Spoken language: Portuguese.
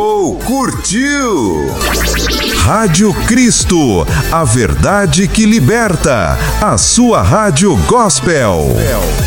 Gostou? Curtiu? Rádio Cristo, a verdade que liberta. A sua rádio gospel.